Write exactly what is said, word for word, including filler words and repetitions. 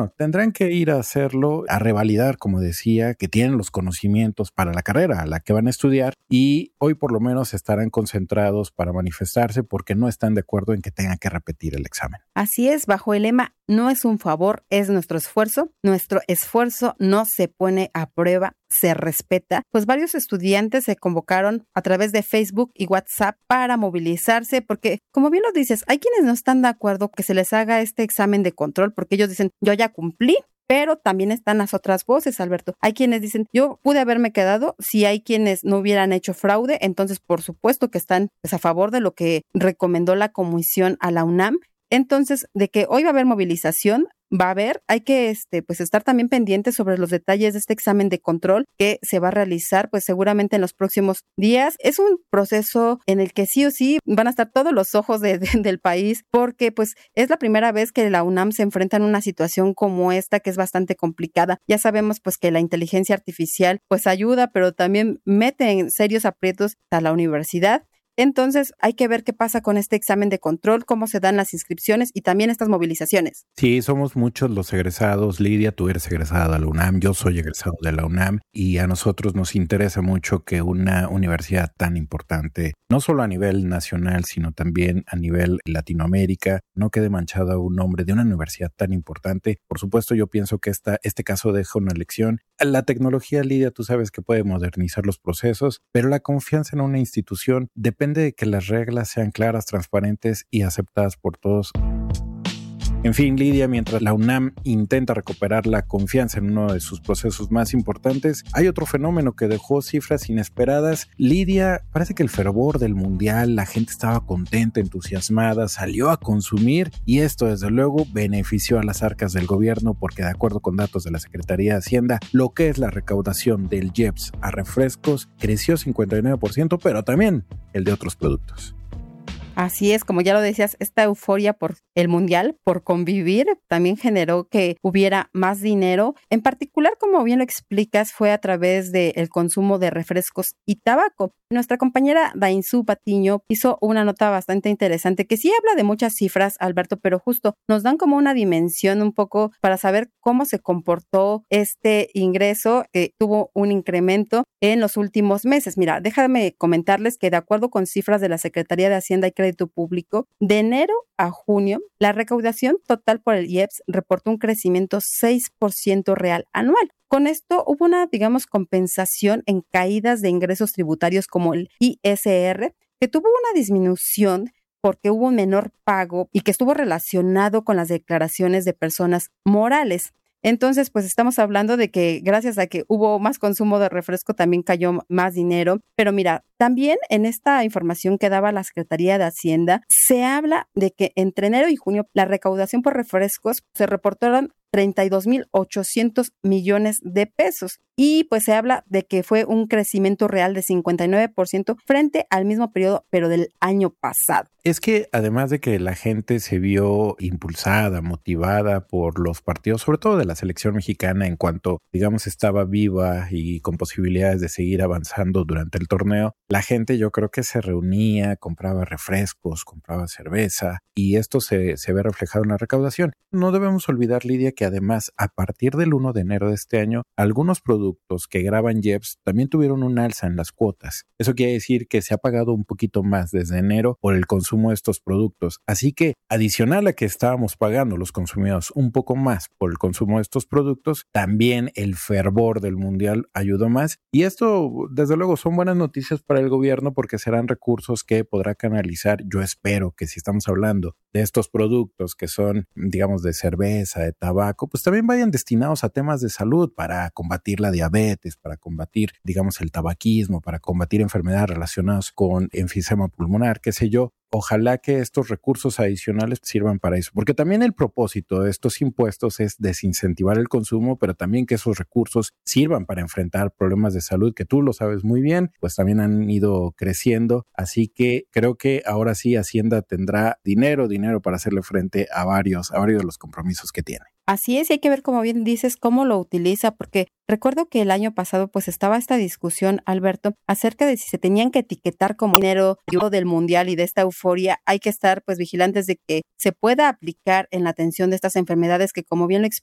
bueno, tendrán que ir a hacerlo, a revalidar, como decía, que tienen los conocimientos para la carrera a la que van a estudiar y hoy por lo menos estarán concentrados para manifestarse porque no están de acuerdo en que tengan que repetir el examen. Así es, bajo el lema "no es un favor, es nuestro esfuerzo", nuestro esfuerzo no se pone a prueba, se respeta, pues varios estudiantes se convocaron a través de Facebook y WhatsApp para movilizarse porque, como bien lo dices, hay quienes no están de acuerdo que se les haga este examen de control porque ellos dicen, yo ya cumplí. Pero también están las otras voces, Alberto. Hay quienes dicen, yo pude haberme quedado si hay quienes no hubieran hecho fraude. Entonces, por supuesto que están pues, a favor de lo que recomendó la comisión a la UNAM. Entonces, de que hoy va a haber movilización, va a haber, hay que este, pues estar también pendientes sobre los detalles de este examen de control que se va a realizar pues seguramente en los próximos días. Es un proceso en el que sí o sí van a estar todos los ojos de, de, del país porque pues es la primera vez que la UNAM se enfrenta en una situación como esta que es bastante complicada. Ya sabemos pues que la inteligencia artificial pues ayuda, pero también mete en serios aprietos a la universidad. Entonces, hay que ver qué pasa con este examen de control, cómo se dan las inscripciones y también estas movilizaciones. Sí, somos muchos los egresados. Lidia, tú eres egresada de la UNAM, yo soy egresado de la UNAM y a nosotros nos interesa mucho que una universidad tan importante, no solo a nivel nacional, sino también a nivel Latinoamérica, no quede manchada un nombre de una universidad tan importante. Por supuesto, yo pienso que esta, este caso deja una lección. La tecnología, Lidia, tú sabes que puede modernizar los procesos, pero la confianza en una institución depende de que las reglas sean claras, transparentes y aceptadas por todos. En fin, Lidia, mientras la UNAM intenta recuperar la confianza en uno de sus procesos más importantes, hay otro fenómeno que dejó cifras inesperadas. Lidia, parece que el fervor del mundial, la gente estaba contenta, entusiasmada, salió a consumir y esto desde luego benefició a las arcas del gobierno porque de acuerdo con datos de la Secretaría de Hacienda, lo que es la recaudación del I E P S a refrescos creció cincuenta y nueve por ciento, pero también el de otros productos. Así es, como ya lo decías, esta euforia por el mundial, por convivir, también generó que hubiera más dinero. En particular, como bien lo explicas, fue a través del consumo de refrescos y tabaco. Nuestra compañera Dainzú Patiño hizo una nota bastante interesante que sí habla de muchas cifras, Alberto, pero justo nos dan como una dimensión un poco para saber cómo se comportó este ingreso que tuvo un incremento en los últimos meses. Mira, déjame comentarles que de acuerdo con cifras de la Secretaría de Hacienda y Crédito Público, de enero a junio, la recaudación total por el I E P S reportó un crecimiento seis por ciento real anual. Con esto hubo una, digamos, compensación en caídas de ingresos tributarios como el I S R, que tuvo una disminución porque hubo un menor pago y que estuvo relacionado con las declaraciones de personas morales. Entonces, pues estamos hablando de que gracias a que hubo más consumo de refresco también cayó más dinero. Pero mira, también en esta información que daba la Secretaría de Hacienda, se habla de que entre enero y junio la recaudación por refrescos se reportaron treinta y dos mil ochocientos millones de pesos. Y pues se habla de que fue un crecimiento real de cincuenta y nueve por ciento frente al mismo periodo, pero del año pasado. Es que además de que la gente se vio impulsada, motivada por los partidos, sobre todo de la selección mexicana, en cuanto, digamos, estaba viva y con posibilidades de seguir avanzando durante el torneo, la gente yo creo que se reunía, compraba refrescos, compraba cerveza y esto se, se ve reflejado en la recaudación. No debemos olvidar, Lidia, que además a partir del primero de enero de este año, algunos productos que graban I E P S también tuvieron un alza en las cuotas. Eso quiere decir que se ha pagado un poquito más desde enero por el consumo de estos productos. Así que, adicional a que estábamos pagando los consumidores un poco más por el consumo de estos productos, también el fervor del mundial ayudó más. Y esto, desde luego, son buenas noticias para el gobierno porque serán recursos que podrá canalizar. Yo espero que si estamos hablando de estos productos que son, digamos, de cerveza, de tabaco, pues también vayan destinados a temas de salud para combatir la diabetes, para combatir, digamos, el tabaquismo, para combatir enfermedades relacionadas con enfisema pulmonar, qué sé yo. Ojalá que estos recursos adicionales sirvan para eso, porque también el propósito de estos impuestos es desincentivar el consumo, pero también que esos recursos sirvan para enfrentar problemas de salud que tú lo sabes muy bien, pues también han ido creciendo. Así que creo que ahora sí Hacienda tendrá dinero, dinero para hacerle frente a varios, a varios de los compromisos que tiene. Así es, y hay que ver, como bien dices, cómo lo utiliza, porque recuerdo que el año pasado pues estaba esta discusión, Alberto, acerca de si se tenían que etiquetar como dinero del mundial y de esta euforia. Hay que estar pues vigilantes de que se pueda aplicar en la atención de estas enfermedades que, como bien lo